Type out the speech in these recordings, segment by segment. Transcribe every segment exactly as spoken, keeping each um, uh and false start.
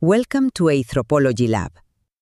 Welcome to Anthropology Lab.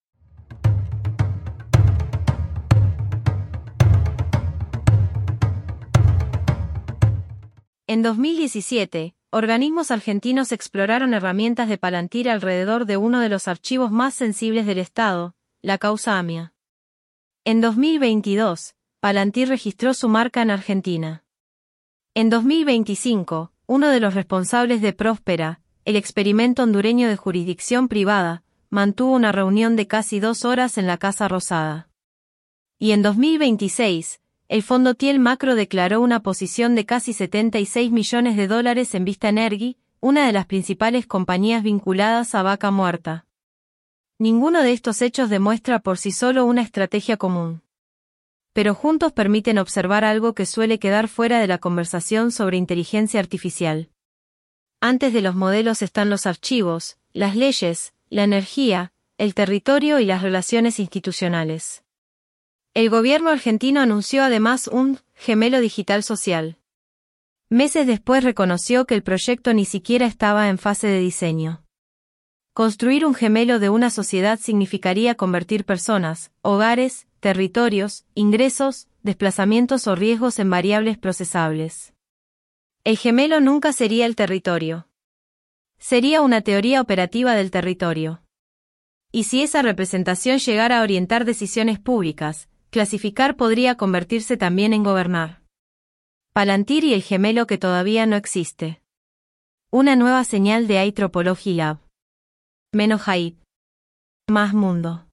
En dos mil diecisiete, organismos argentinos exploraron herramientas de Palantir alrededor de uno de los archivos más sensibles del Estado, la causa AMIA. En dos mil veintidós, Palantir registró su marca en Argentina. En dos mil veinticinco, uno de los responsables de Próspera, el experimento hondureño de jurisdicción privada, mantuvo una reunión de casi dos horas en la Casa Rosada. Y en dos mil veintiséis, el fondo Thiel Macro declaró una posición de casi setenta y seis millones de dólares en Vista Energy, una de las principales compañías vinculadas a Vaca Muerta. Ninguno de estos hechos demuestra por sí solo una estrategia común. Pero juntos permiten observar algo que suele quedar fuera de la conversación sobre inteligencia artificial. Antes de los modelos están los archivos, las leyes, la energía, el territorio y las relaciones institucionales. El gobierno argentino anunció además un gemelo digital social. Meses después reconoció que el proyecto ni siquiera estaba en fase de diseño. Construir un gemelo de una sociedad significaría convertir personas, hogares, territorios, ingresos, desplazamientos o riesgos en variables procesables. El gemelo nunca sería el territorio. Sería una teoría operativa del territorio. Y si esa representación llegara a orientar decisiones públicas, clasificar podría convertirse también en gobernar. Palantir y el gemelo que todavía no existe. Una nueva señal de Anthropology Lab. Menos hype. Más mundo.